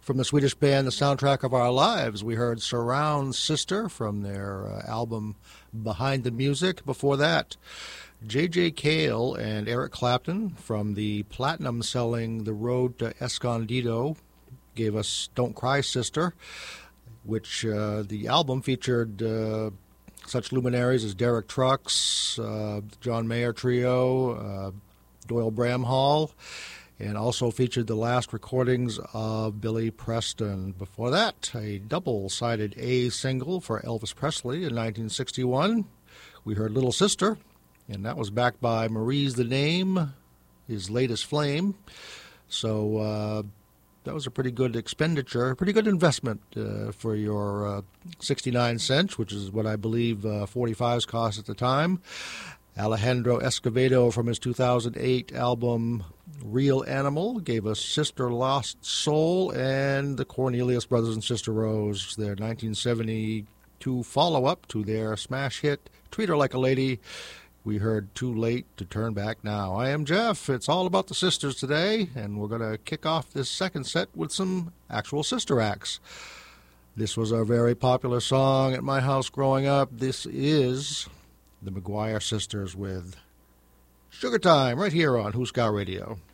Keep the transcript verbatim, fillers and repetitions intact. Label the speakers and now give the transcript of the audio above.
Speaker 1: From the Swedish band The Soundtrack of Our Lives, we heard Surround Sister from their uh, album Behind the Music. Before that, J J. Cale and Eric Clapton from the platinum-selling The Road to Escondido gave us Don't Cry Sister, which uh, the album featured uh, such luminaries as Derek Trucks, uh, John Mayer Trio, uh, Doyle Bramhall, and also featured the last recordings of Billy Preston. Before that, a double-sided A single for Elvis Presley in nineteen sixty-one. We heard Little Sister, and that was backed by Marie's the Name, his latest flame. So uh, that was a pretty good expenditure, a pretty good investment uh, for your uh, sixty-nine cents, which is what I believe uh, forty-fives cost at the time. Alejandro Escovedo from his two thousand eight album Real Animal gave us Sister Lost Soul, and the Cornelius Brothers and Sister Rose, their nineteen seventy-two follow-up to their smash hit Treat Her Like a Lady. We heard Too Late to Turn Back Now. I am Jeff. It's all about the sisters today, and we're going to kick off this second set with some actual sister acts. This was a very popular song at my house growing up. This is the McGuire Sisters with Sugar Time right here on Who's Got Radio.